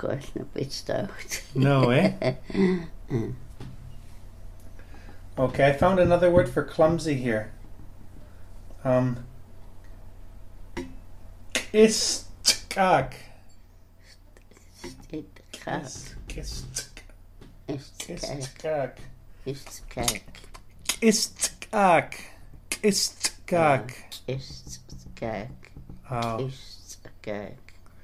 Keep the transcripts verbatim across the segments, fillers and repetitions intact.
course, no bit stout. No, eh? Okay, I found another word for clumsy here. Um, istkak. Istkak. Istkak. Istkak. Istkak. Istkak. Istkak. Oh. Istkak.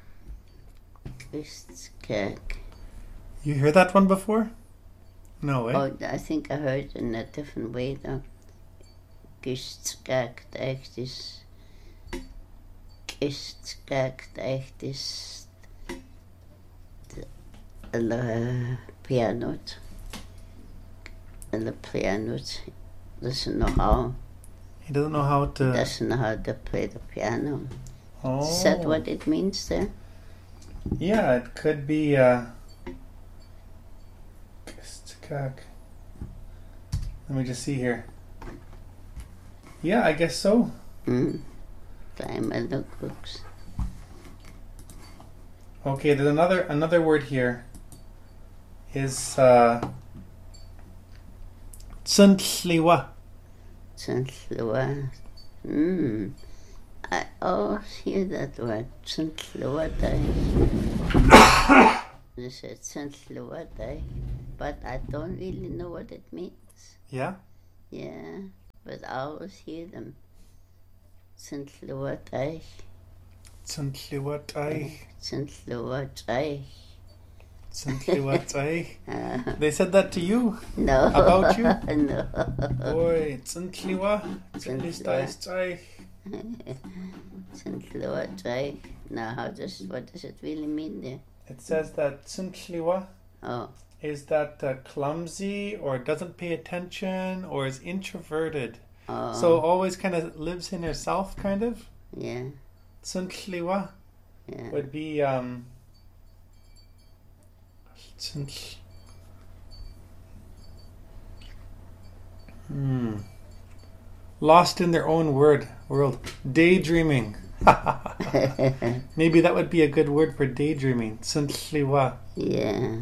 Istkak. You heard that one before? No, eh? Oh, I think I heard in a different way though. Istkak, echt is. Istkak, echt is. The piano. The piano doesn't know how. He doesn't know how to... Doesn't know how to play the piano. Oh. Is that what it means there? Yeah, it could be... Uh... Let me just see here. Yeah, I guess so. Mm. Time and the cooks. Okay, there's another another word here. Is uh Tsuntliwa. Tsuntliwa. Hmm. I always hear that word. Tsuntliwa. They said Tsuntliwa, but I don't really know what it means. Yeah? Yeah, but I always hear them. Tsuntliwa. Tsuntliwa. Tsuntliwa. Tsuntliwa. They said that to you? No. About you? No. Boy, Tsuntliwa. Tsuntliwa. Tsuntliwa. Now, how does, what does it really mean there? It says that Tsuntliwa oh. is that uh, clumsy or doesn't pay attention or is introverted. Oh. So always kind of lives in herself, kind of. Yeah. Tsuntliwa yeah. would be um. Hmm. Lost in their own word world. Daydreaming. Maybe that would be a good word for daydreaming. Tsuntliwa. Yeah.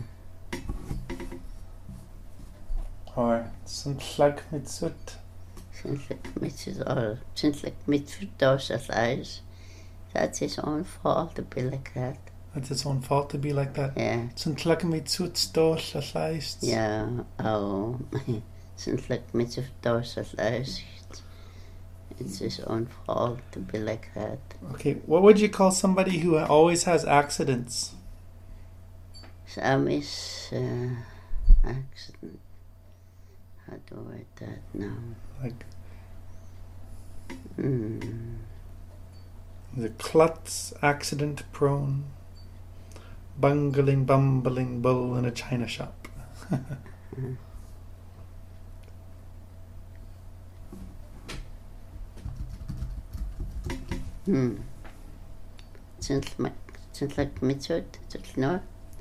Or Tsuntlag mitsut. Tsuntlag mitsut or Tsuntlag mitsut dorsal eyes. That's his own fault to be like that. That's his own fault to be like that. Yeah. Tsuntlag mitsut dorsal eyes. Yeah. Oh. Tsuntlag mitsut dorsal eyes. It's his own fault to be like that. Okay, what would you call somebody who always has accidents? Some is uh, accident. How do I write that now? Like mm. the klutz, accident prone, bungling, bumbling bull in a china shop. mm. Hmm. Tsuntlag mitsut, no?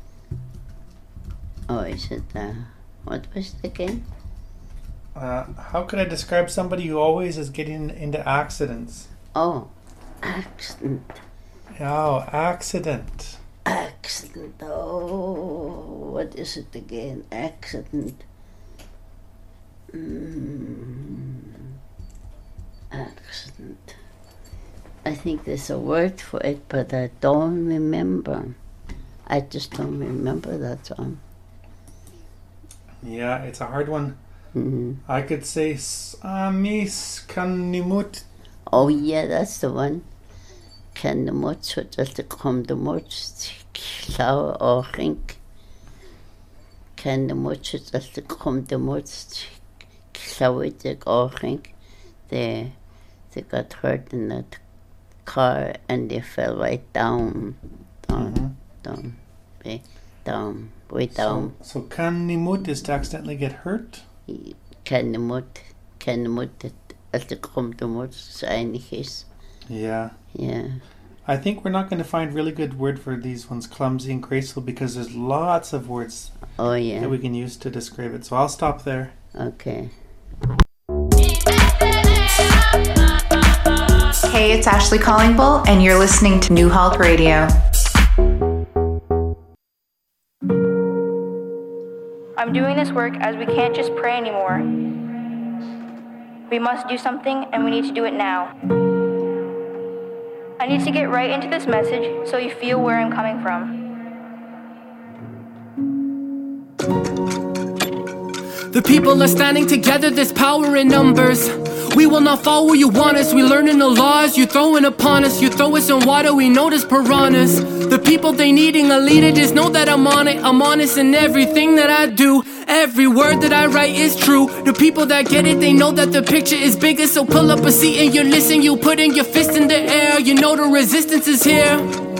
Oh, is it, uh, what was it again? Uh, how could I describe somebody who always is getting into accidents? Oh, accident. Oh, accident. Accident. Oh, what is it again? Accident. Mm. Accident. I think there's a word for it, but I don't remember. I just don't remember that one. Yeah, it's a hard one. Mm-hmm. I could say Samis Kanimut. Oh yeah, that's the one. Kanimut, so just to come the much flower or think. Kanimut, so just to come the much flower or think. They they got hurt in that car and they fell right down, down, mm-hmm. down, way down, way down. So, so Kanimut is to accidentally get hurt? Kanimut, Kanimut, als de komt de mot, so einig is. Yeah. Yeah. I think we're not going to find really good word for these ones, clumsy and graceful, because there's lots of words oh, yeah. that we can use to describe it. So I'll stop there. Okay. Hey, it's Ashley Collingbull, and you're listening to New Halt Radio. I'm doing this work as we can't just pray anymore. We must do something, and we need to do it now. I need to get right into this message so you feel where I'm coming from. The people are standing together, there's power in numbers. We will not fall where you want us. We learning the laws you throwing upon us. You throw us in water, we know there's piranhas. The people they needing a leader, just know that I'm on it. I'm honest in everything that I do. Every word that I write is true. The people that get it, they know that the picture is bigger. So pull up a seat and you listen. You put in your fist in the air. You know the resistance is here.